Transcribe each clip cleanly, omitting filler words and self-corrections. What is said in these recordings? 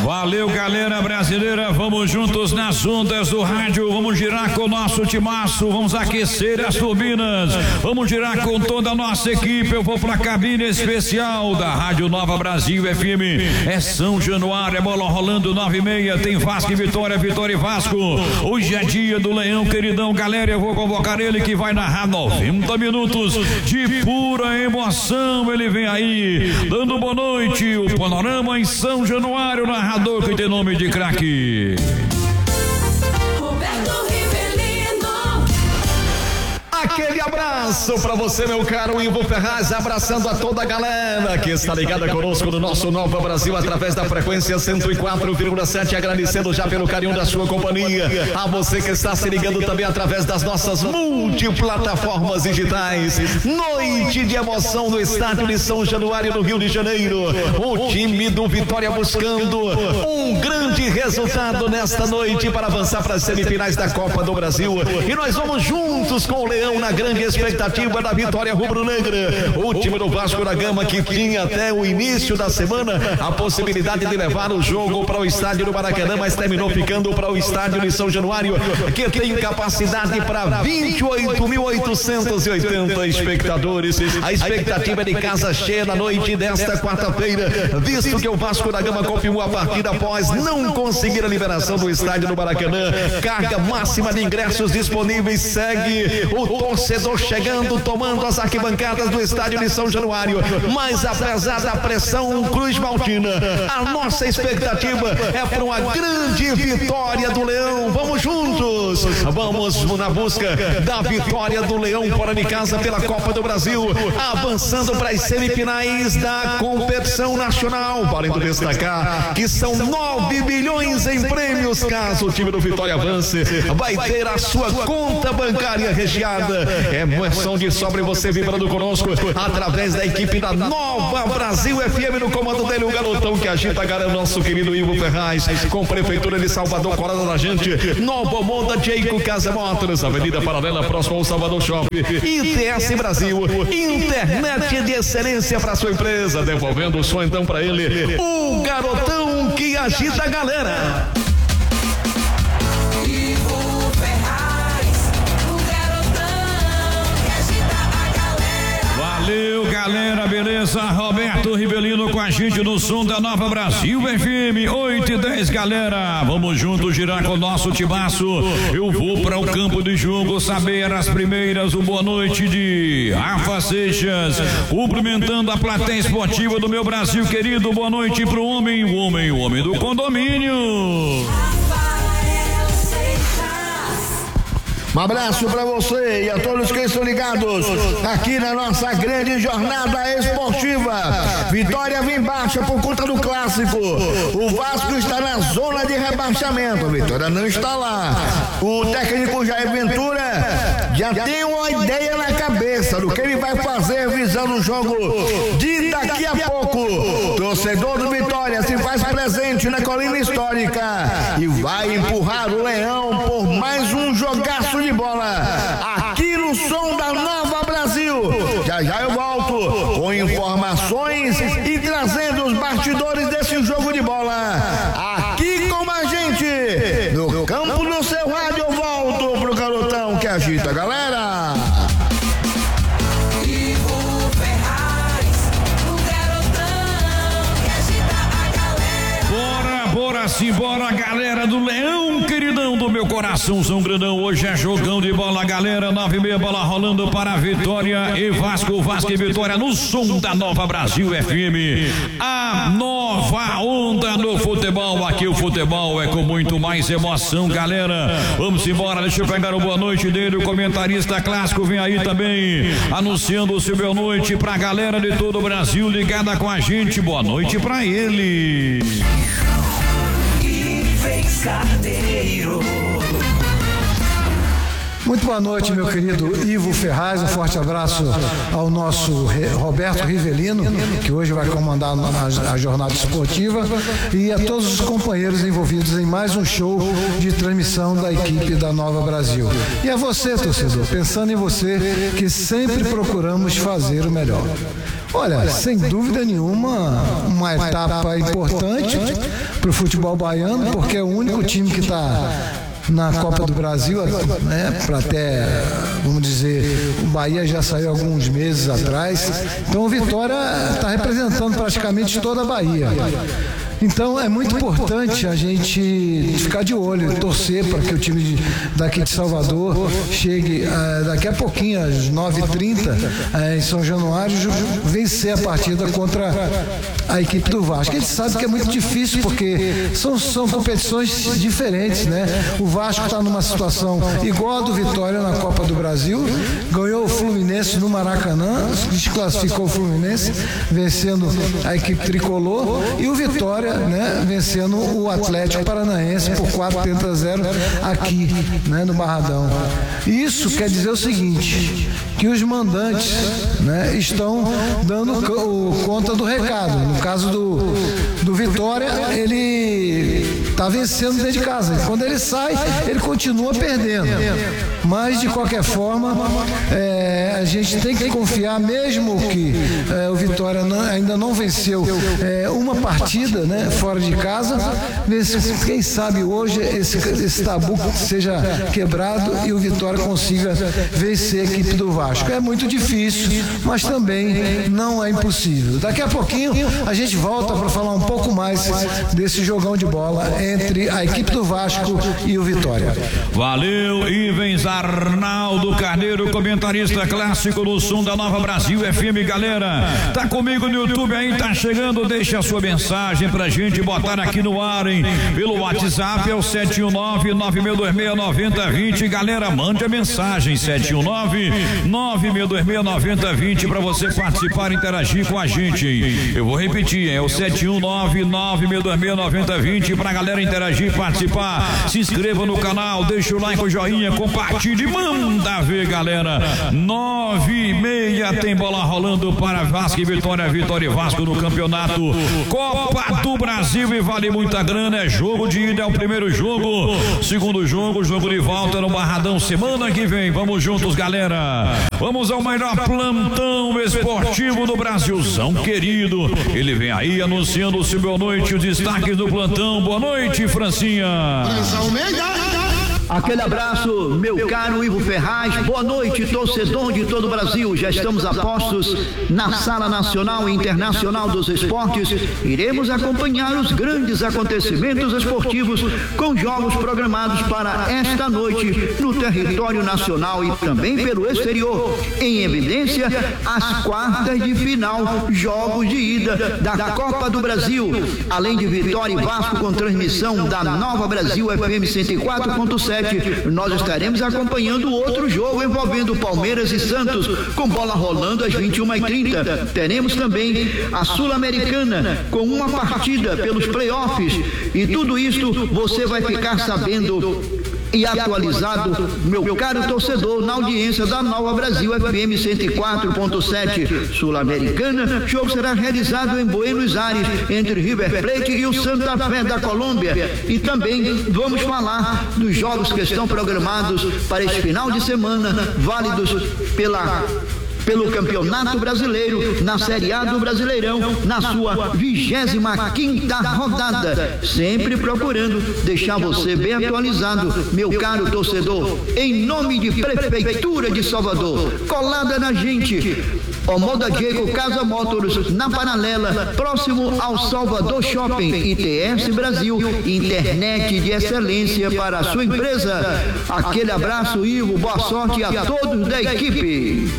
Valeu, galera brasileira, vamos juntos nas ondas do rádio, vamos girar com o nosso timaço, vamos aquecer as turbinas, vamos girar com toda a nossa equipe. Eu vou pra cabine especial da Rádio Nova Brasil FM, é São Januário, é bola rolando 9h30, tem Vasco e Vitória, Vitória e Vasco. Hoje é dia do Leão, queridão, galera, eu vou convocar ele que vai narrar 90 minutos de pura emoção. Ele vem aí, dando boa noite, o panorama em São Januário, narrador que tem nome de craque. Aquele abraço pra você, meu caro Ivo Ferraz, abraçando a toda a galera que está ligada conosco no nosso Nova Brasil através da frequência 104,7, agradecendo já pelo carinho da sua companhia, a você que está se ligando também através das nossas multiplataformas digitais. Noite de emoção no estádio de São Januário, no Rio de Janeiro, o time do Vitória buscando um grande resultado nesta noite para avançar para as semifinais da Copa do Brasil, e nós vamos juntos com o Leão na grande expectativa da vitória rubro-negra. O time do Vasco da Gama, que tinha até o início da semana a possibilidade de levar o jogo para o estádio do Maracanã, mas terminou ficando para o estádio de São Januário, que tem capacidade para 28.880 espectadores. A expectativa é de casa cheia na noite desta quarta-feira, visto que o Vasco da Gama confirmou a partida após não conseguir a liberação do estádio do Maracanã. Carga máxima de ingressos disponíveis, segue o torcedor chegando, tomando as arquibancadas do estádio de São Januário, mas apesar da pressão Cruz Maltina, a nossa expectativa é para uma grande vitória do Leão. Vamos juntos, vamos na busca da vitória do Leão fora de casa pela Copa do Brasil, avançando para as semifinais da competição nacional, valendo destacar que são 9 bilhões em prêmios. Caso o time do Vitória avance, vai ter a sua conta bancária recheada. É emoção de sobra e você vibrando conosco através da equipe da Nova Brasil FM, no comando dele, o garotão que agita a cara, nosso querido Ivo Ferraz, com Prefeitura de Salvador colada da gente, Nova Monda Jeico Casa Motors, Avenida Paralela, próximo ao Salvador Shopping, ITS Brasil, internet de excelência para sua empresa, devolvendo o som então para ele, o garotão que agita a galera. Valeu, galera, beleza? Roberto Rivelino com a gente no som da Nova Brasil FM, 8h10, galera. Vamos juntos girar com o nosso timaço. Eu vou para o campo de jogo saber as primeiras. Boa noite de Rafa Seixas, cumprimentando a plateia esportiva do meu Brasil querido. Boa noite pro homem, o homem do condomínio. Um abraço para você e a todos que estão ligados aqui na nossa grande jornada esportiva. Vitória vem baixa por conta do clássico. O Vasco está na zona de rebaixamento. A Vitória não está lá. O técnico Jair Ventura já tem uma ideia na cabeça do que ele vai fazer visando o jogo de daqui a pouco. Torcedor do Vitória se faz presente na colina histórica e vai empurrar o Leão por mais um jogaço de bola aqui no som da Nova Brasil. Já eu volto com informações e trazendo os bastidores desse jogo de bola aqui com a gente no campo do seu rádio. Eu volto pro garotão que agita a galera. Simbora, galera do Leão, queridão do meu coração, São Grandão. Hoje é jogão de bola, galera. 9h30, bola rolando para a Vitória e Vasco. Vasco e Vitória no som da Nova Brasil FM. A nova onda no futebol. Aqui o futebol é com muito mais emoção, galera. Vamos embora, deixa eu pegar o boa noite dele. O comentarista clássico vem aí também, anunciando o seu boa noite pra galera de todo o Brasil ligada com a gente. Boa noite pra ele. Carneiro. Muito boa noite, meu querido Ivo Ferraz. Um forte abraço ao nosso Roberto Rivelino, que hoje vai comandar a jornada esportiva, e a todos os companheiros envolvidos em mais um show de transmissão da equipe da Nova Brasil. E a você, torcedor, pensando em você, que sempre procuramos fazer o melhor. Olha, sem dúvida nenhuma, uma etapa importante para o futebol baiano, porque é o único time que está na Copa do Brasil, né, para até, vamos dizer, o Bahia já saiu alguns meses atrás, então o Vitória está representando praticamente toda a Bahia. Então é muito importante a gente ficar de olho, torcer para que o time daqui de Salvador chegue daqui a pouquinho, às 9h30, em São Januário, vencer a partida contra a equipe do Vasco. A gente sabe que é muito difícil porque são competições diferentes, né? O Vasco está numa situação igual a do Vitória na Copa do Brasil, ganhou o Fluminense no Maracanã, desclassificou o Fluminense, vencendo a equipe tricolor, e o Vitória, né, vencendo o Atlético Paranaense por 4-0 aqui, né, no Barradão. Isso quer dizer o seguinte, que os mandantes, né, estão dando conta do recado. No caso do Vitória, ele está vencendo dentro de casa. Quando ele sai, ele continua perdendo. Mas, de qualquer forma, a gente tem que confiar, mesmo que o Vitória ainda não venceu uma partida, né, fora de casa. Quem sabe hoje esse tabu seja quebrado e o Vitória consiga vencer a equipe do Vasco. É muito difícil, mas também não é impossível. Daqui a pouquinho a gente volta para falar um pouco mais desse jogão de bola entre a equipe do Vasco e o Vitória. Valeu, Ivens Arnaldo Carneiro, comentarista clássico no som da Nova Brasil FM. Galera, tá comigo no YouTube aí, tá chegando, deixa a sua mensagem pra gente botar aqui no ar, hein? Pelo WhatsApp é o 719-9626-9020. Galera, mande a mensagem 719-9626-9020 para você participar e interagir com a gente, hein? Eu vou repetir, é o 719-9626-9020 pra galera interagir, participar. Se inscreva no canal, deixa o like, o joinha, compartilhe, manda ver, galera. 9h30 tem bola rolando para Vasco e Vitória, Vitória e Vasco no campeonato Copa do Brasil, e vale muita grana. É jogo de ida, é o primeiro jogo, segundo jogo de volta no Barradão semana que vem. Vamos juntos, galera. Vamos ao melhor plantão esportivo do Brasilzão querido. Ele vem aí anunciando o seu boa noite, os destaques do plantão. Boa noite, Francinha. Aquele abraço, meu caro Ivo Ferraz. Boa noite, torcedor de todo o Brasil. Já estamos a postos na Sala Nacional e Internacional dos Esportes. Iremos acompanhar os grandes acontecimentos esportivos com jogos programados para esta noite no território nacional e também pelo exterior. Em evidência, as quartas de final, jogos de ida da Copa do Brasil. Além de Vitória e Vasco com transmissão da Nova Brasil FM 104.7. Nós estaremos acompanhando outro jogo envolvendo Palmeiras e Santos, com bola rolando às 21h30. Teremos também a Sul-Americana com uma partida pelos playoffs, e tudo isso você vai ficar sabendo e atualizado, meu caro torcedor, na audiência da Nova Brasil FM 104.7. Sul-Americana, o jogo será realizado em Buenos Aires, entre River Plate e o Santa Fé da Colômbia. E também vamos falar dos jogos que estão programados para esse final de semana, válidos pelo Campeonato Brasileiro, na Série A do Brasileirão, na sua 25ª rodada, sempre procurando deixar você bem atualizado, meu caro torcedor, em nome de Prefeitura de Salvador, colada na gente. Omoda Diego Casa Motors, na Paralela, próximo ao Salvador Shopping. ITS Brasil, internet de excelência para a sua empresa. Aquele abraço, Ivo, boa sorte a todos da equipe.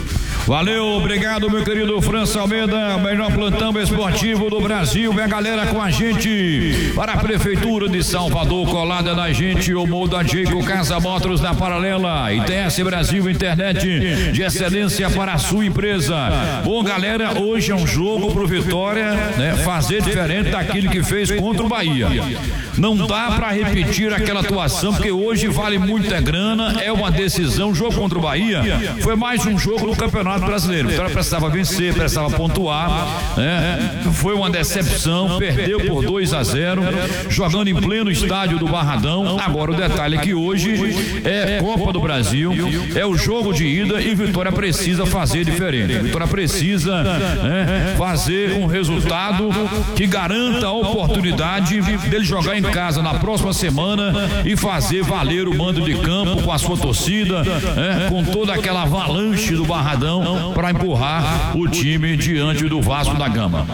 Valeu, obrigado, meu querido França Almeida, melhor plantão esportivo do Brasil. Vem a galera com a gente para a Prefeitura de Salvador, colada na gente, o Moda Jacob Casa Motors na Paralela, ITS Brasil, internet de excelência para a sua empresa. Bom, galera, hoje é um jogo pro Vitória, né, fazer diferente daquilo que fez contra o Bahia. Não dá para repetir aquela atuação, porque hoje vale muita grana, é uma decisão. O jogo contra o Bahia foi mais um jogo do Campeonato Brasileiro. O Vitória precisava vencer, precisava pontuar, né? Foi uma decepção, perdeu por 2-0, jogando em pleno estádio do Barradão. Agora o detalhe é que hoje é Copa do Brasil, é o jogo de ida e Vitória precisa fazer diferente. Vitória precisa, né, fazer um resultado que garanta a oportunidade dele jogar em casa na próxima semana e fazer valer o mando de campo com a sua torcida, com toda aquela avalanche do Barradão para empurrar o time diante do Vasco da Gama.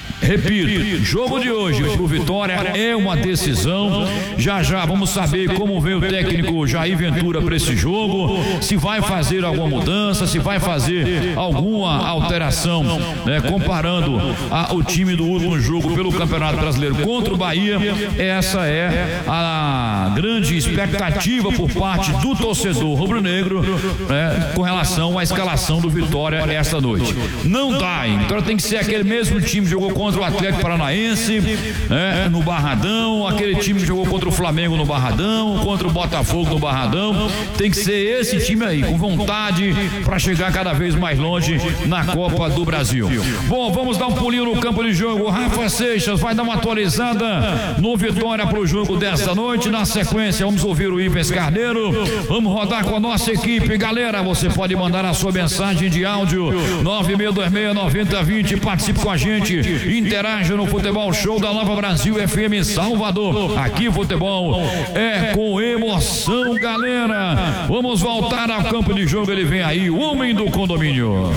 Repito, jogo de hoje pro Vitória é uma decisão. Já já vamos saber como vem o técnico Jair Ventura para esse jogo, se vai fazer alguma mudança, se vai fazer alguma alteração, né, comparando o time do último jogo pelo Campeonato Brasileiro contra o Bahia. Essa é a grande expectativa por parte do torcedor rubro-negro, né, com relação à escalação do Vitória esta noite. Não dá, hein? Vitória tem que ser aquele mesmo time que jogou contra o Atlético Paranaense, no Barradão, aquele time que jogou contra o Flamengo no Barradão, contra o Botafogo no Barradão. Tem que ser esse time aí, com vontade para chegar cada vez mais longe na Copa do Brasil. Bom, vamos dar um pulinho no campo de jogo. Rafa Seixas vai dar uma atualizada no Vitória para o jogo desta noite. Na sequência, vamos ouvir o Ivens Carneiro. Vamos rodar com a nossa equipe. Galera, você pode mandar a sua mensagem de áudio 9626-9020. Participe com a gente. Interaja no Futebol Show da Nova Brasil FM Salvador. Aqui futebol é com emoção, galera. Vamos voltar ao campo de jogo. Ele vem aí, o homem do condomínio.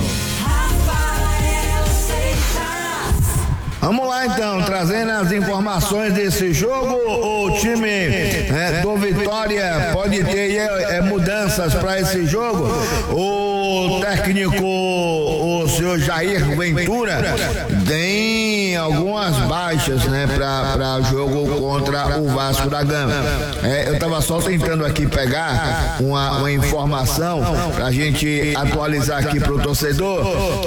Vamos lá então, trazendo as informações desse jogo. O time do Vitória pode ter mudanças para esse jogo. O técnico, o senhor Jair Ventura, tem algumas baixas, né, para jogo contra o Vasco da Gama. Eu estava só tentando aqui pegar uma informação para a gente atualizar aqui para o torcedor,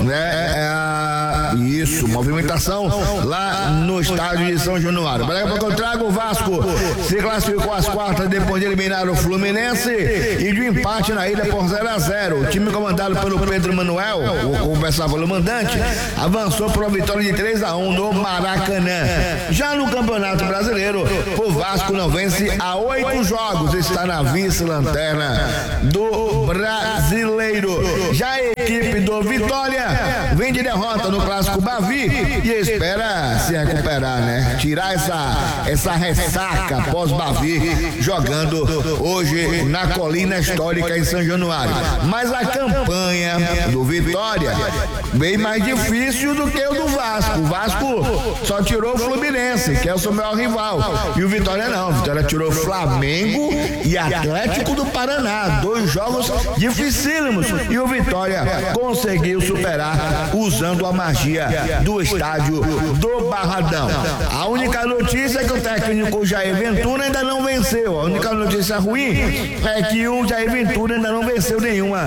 né? Isso, movimentação lá no estádio de São Januário. Daqui a pouco eu trago. O Vasco se classificou às quartas depois de eliminar o Fluminense e de um empate na ilha por 0-0. O time comandado pelo Pedro Manuel, o conversava pelo mandante, avançou para uma vitória de 3-1 no Maracanã. Já no Campeonato Brasileiro, o Vasco não vence há 8 jogos, está na vice-lanterna do Brasileiro. Já a equipe do Vitória vem de derrota no Clássico Bavi e espera se recuperar, né? Tirar essa ressaca pós-Bavi, jogando hoje na Colina Histórica em São Januário. Mas a campanha do Vitória bem mais difícil do que o do Vasco. O Vasco só tirou o Fluminense, que é o seu maior rival, e o Vitória não. O Vitória tirou Flamengo e Atlético do Paraná, 2 jogos dificílimos, e o Vitória conseguiu superar usando a magia do estádio do Barradão. A única notícia é que o técnico Jair Ventura ainda não venceu. A única notícia ruim é que o Jair Ventura ainda não venceu nenhuma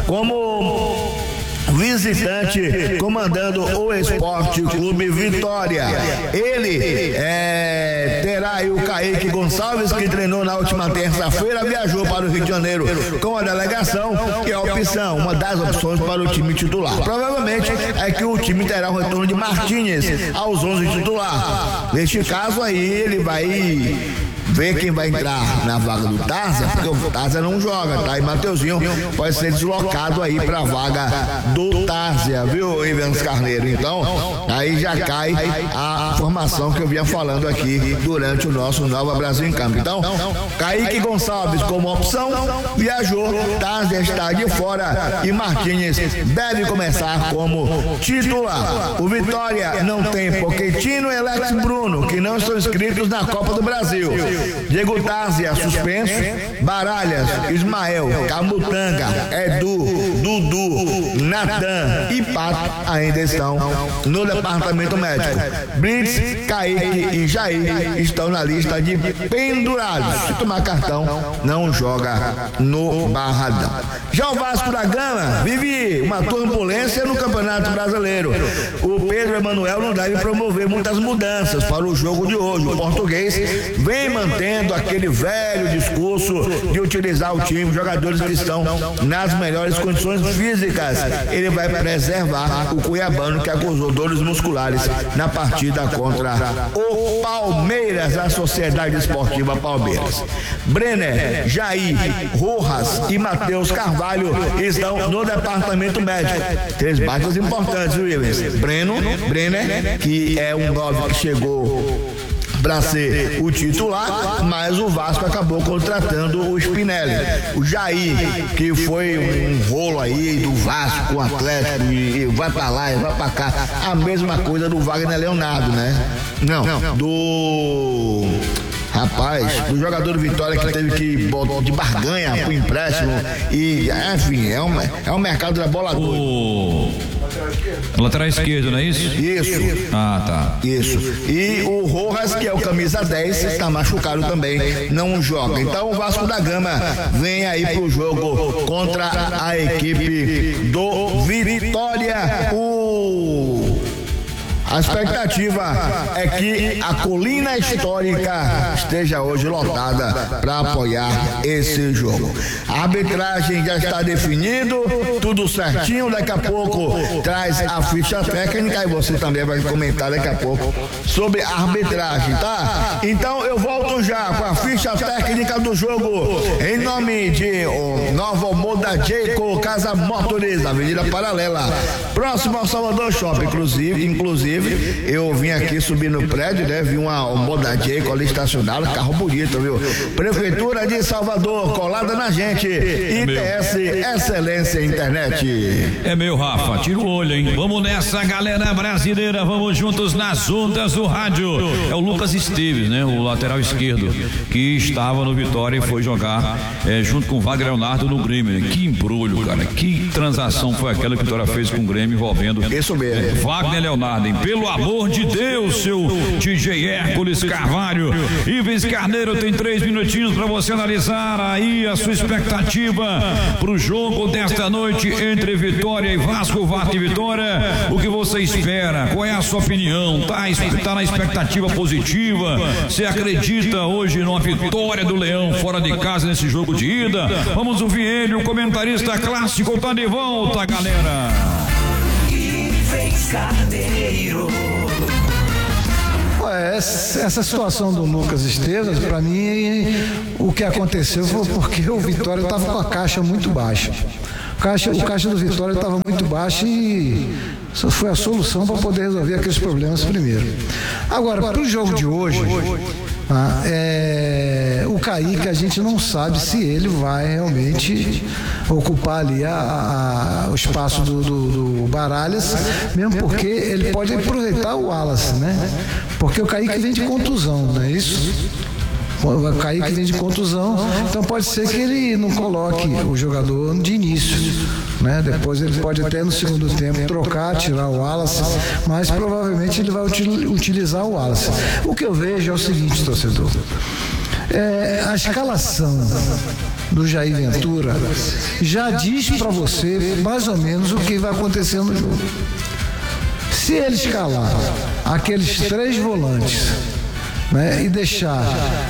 como visitante, comandando o Esporte Clube Vitória. Ele terá aí o Kaique Gonçalves, que treinou na última terça-feira, viajou para o Rio de Janeiro com a delegação, que é a opção, uma das opções para o time titular. Provavelmente é que o time terá o retorno de Martínez aos 11 titular. Neste caso aí, ele vai ver quem vai entrar na vaga do Tárzia, porque o Tárzia não joga, tá? E Mateuzinho pode ser deslocado aí pra vaga do Tárzia, viu, Ivens Carneiro? Então, aí já cai a formação que eu vinha falando aqui durante o nosso Nova Brasil em Campo. Então, Kaique Gonçalves como opção, viajou, Tárzia está de fora e Martínez deve começar como titular. O Vitória não tem Pochettino e Alex Bruno, que não estão inscritos na Copa do Brasil. Diego Tázia, suspenso. Baralhas, Ismael, Camutanga, Edu, Dudu, Natan e Pato ainda estão no departamento médico. Blitz, Kaique e Jair estão na lista de pendurados. Se tomar cartão, não joga no Barradão. Já o Vasco da Gama vive uma turbulência no Campeonato Brasileiro. O Pedro Emanuel não deve promover muitas mudanças para o jogo de hoje. O português vem mantendo aquele velho discurso de utilizar o time, jogadores que estão nas melhores condições físicas. Ele vai preservar o cuiabano, que acusou dores musculares na partida contra o Palmeiras, a Sociedade Esportiva Palmeiras. Brenner, Jair, Rojas e Matheus Carvalho estão no departamento médico. 3 baixas importantes, Williams. Brenner, que é um 9 que chegou para ser o titular, mas o Vasco acabou contratando o Spinelli. O Jair, que foi um rolo aí do Vasco com o Atlético, e vai para lá e vai para cá. A mesma coisa do Wagner Leonardo, né? Não. Do jogador do Vitória, que teve que botar de barganha pro empréstimo. E, enfim, é um mercado da bola doida. Lateral esquerdo, não é isso? Isso. Ah, tá. Isso. E o Rojas, que é o camisa 10, está machucado também, não joga. Então o Vasco da Gama vem aí pro jogo contra a equipe do Vitória. A expectativa é que a Colina Histórica esteja hoje lotada para apoiar esse jogo. A arbitragem já está definido, tudo certinho. Daqui a pouco traz a ficha técnica e você também vai comentar daqui a pouco sobre a arbitragem, tá? Então eu volto já com a ficha técnica do jogo em nome de Nova Moda Jayco, Casa Motores, Avenida Paralela, próximo ao Salvador Shopping. Inclusive, eu vim aqui subir no prédio, né? Vi uma Moda Jayco ali estacionada, carro bonito, viu? Prefeitura de Salvador, colada na gente. ITS, Excelência Internet. É meu, Rafa, tira o olho, hein? Vamos nessa, galera brasileira, vamos juntos nas ondas do rádio. É o Lucas Esteves, né? O lateral esquerdo, que estava no Vitória e foi jogar junto com o Wagner Leonardo no Grêmio. Né? Que embrulho, cara. Que transação foi aquela que o Vitória fez com o Grêmio envolvendo isso mesmo. Wagner Leonardo, hein? Pelo amor de Deus, seu DJ Hércules Carvalho. Ivens Carneiro tem 3 minutinhos para você analisar aí a sua expectativa para o jogo desta noite entre Vitória e Vasco e Vitória. O que você espera? Qual é a sua opinião? Tá na expectativa positiva? Você acredita hoje numa vitória do Leão fora de casa nesse jogo de ida? Vamos ouvir ele, o comentarista clássico, tá de volta, galera. Carneiro. Essa situação do Lucas Esteves, para mim, o que aconteceu foi porque o Vitória estava com a caixa muito baixa. O caixa do Vitória estava muito baixo e só foi a solução para poder resolver aqueles problemas primeiro. Agora, para o jogo de hoje, o Kaique, a gente não sabe se ele vai realmente ocupar ali o espaço do Baralhas, mesmo porque ele pode aproveitar o Wallace, né? Porque o Kaique vem de contusão, não é isso? O Kaique vem de contusão, então pode ser que ele não coloque o jogador de início, né? Depois ele pode até no segundo tempo trocar, tirar o Wallace, mas provavelmente ele vai utilizar o Wallace. O que eu vejo é o seguinte, torcedor, a escalação do Jair Ventura já diz para você mais ou menos o que vai acontecer no jogo. Se ele escalar aqueles 3 volantes, né, e deixar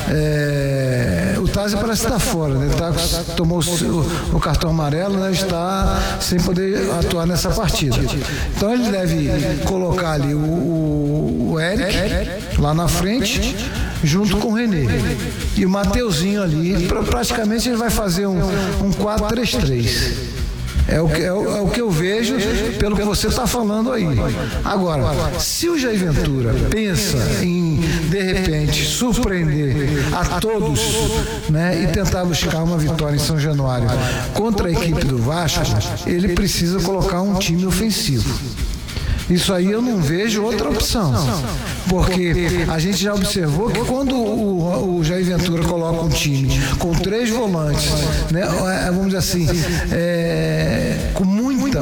o Tázia parece estar fora, né? Tomou o cartão amarelo, né? Está sem poder atuar nessa partida. Então ele deve colocar ali o Eric lá na frente, junto com o René. E o Mateuzinho ali, praticamente ele vai fazer um 4-3-3. É o que eu vejo pelo que você está falando aí. Agora, se o Jair Ventura pensa em, de repente, surpreender a todos, né, e tentar buscar uma vitória em São Januário contra a equipe do Vasco, ele precisa colocar um time ofensivo. Isso aí eu não vejo outra opção, porque a gente já observou que quando o Jair Ventura coloca um time com 3 volantes, né, vamos dizer assim, com muita...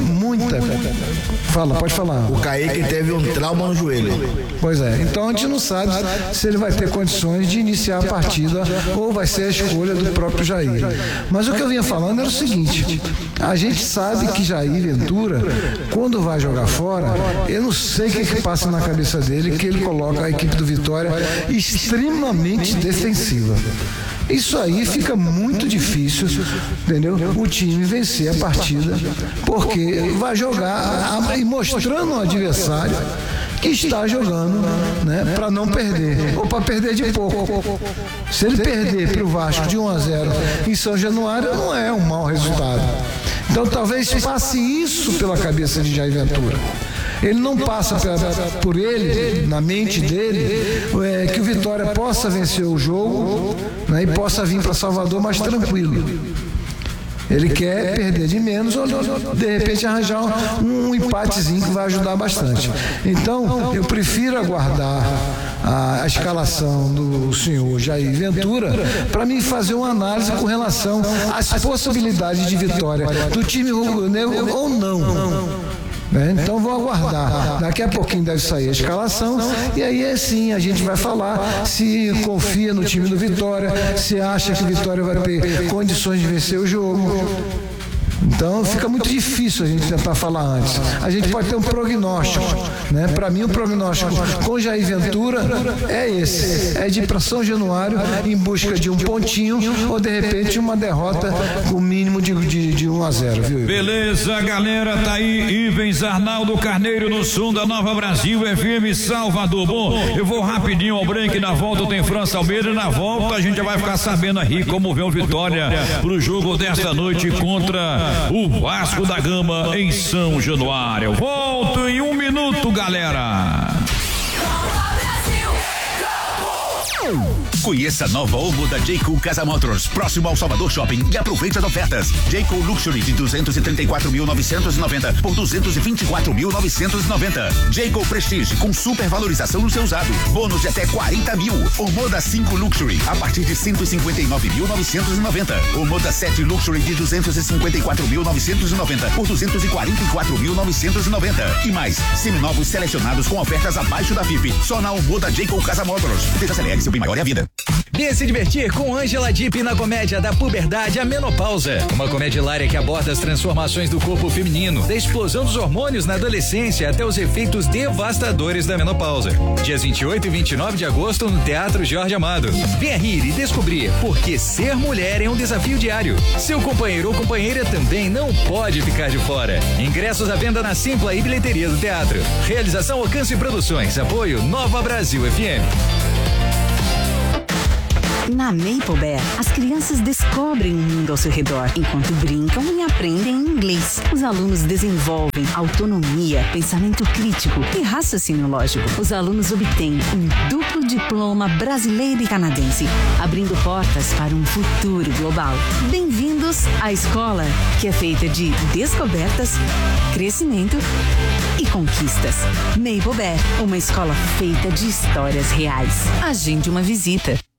Pode falar. O Kaique teve um trauma no joelho. Pois é, então a gente não sabe se ele vai ter condições de iniciar a partida ou vai ser a escolha do próprio Jair. Mas o que eu vinha falando era o seguinte: a gente sabe que Jair Ventura, quando vai jogar fora, eu não sei o que passa na cabeça dele, que ele coloca a equipe do Vitória extremamente defensiva. Isso aí fica muito difícil, entendeu? O time vencer a partida, porque vai jogar e mostrando ao adversário que está jogando, né, para não perder, ou para perder de pouco. Se ele perder para o Vasco de 1-0 em São Januário, não é um mau resultado. Então talvez passe isso pela cabeça de Jair Ventura. Ele não passa por ele, na mente dele, que o Vitória possa vencer o jogo, né, e possa vir para Salvador mais tranquilo. Ele quer perder de menos ou, de repente, arranjar um empatezinho que vai ajudar bastante. Então, eu prefiro aguardar a escalação do senhor Jair Ventura para mim fazer uma análise com relação às possibilidades de vitória do time rubro-negro ou não. Então vou aguardar. Daqui a pouquinho deve sair a escalação e aí sim a gente vai falar se confia no time do Vitória, se acha que o Vitória vai ter condições de vencer o jogo. Então fica muito difícil a gente tentar falar antes. A gente pode ter um prognóstico, né? Para mim o prognóstico com Jair Ventura é esse, é de ir para São Januário em busca de um pontinho ou de repente uma derrota com mínimo de 1-0, viu? Beleza, galera, tá aí Ivens Arnaldo Carneiro no som da Nova Brasil FM Salvador. Bom, eu vou rapidinho ao break, na volta tem França Almeida, na volta a gente já vai ficar sabendo aí como vê o Vitória pro jogo desta noite contra o Vasco da Gama em São Januário. Volto em 1 minuto, galera. Conheça a nova Omo da Jayco Casa Motors, próximo ao Salvador Shopping, e aproveite as ofertas. Jayco Luxury de 234.990 por 224.990. Jayco Prestige com super valorização no seu usado. Bônus de até 40 mil. O Moda 5 Luxury a partir de 159.990. O Moda 7 Luxury de 254.990 por 244.990. E mais, seminovos selecionados com ofertas abaixo da VIP. Só na Omo da Jayco Casa Motors. Veja Select, seu bem maior é a vida. Venha se divertir com Ângela Dipp na comédia da puberdade à menopausa. Uma comédia hilária que aborda as transformações do corpo feminino, da explosão dos hormônios na adolescência até os efeitos devastadores da menopausa. Dias 28 e 29 de agosto no Teatro Jorge Amado. Venha rir e descobrir porque ser mulher é um desafio diário. Seu companheiro ou companheira também não pode ficar de fora. Ingressos à venda na Simpla e bilheteria do teatro. Realização Alcance Produções. Apoio Nova Brasil FM. Na Maple Bear, as crianças descobrem o mundo ao seu redor, enquanto brincam e aprendem inglês. Os alunos desenvolvem autonomia, pensamento crítico e raciocínio lógico. Os alunos obtêm um duplo diploma brasileiro e canadense, abrindo portas para um futuro global. Bem-vindos à escola, que é feita de descobertas, crescimento e conquistas. Maple Bear, uma escola feita de histórias reais. Agende uma visita.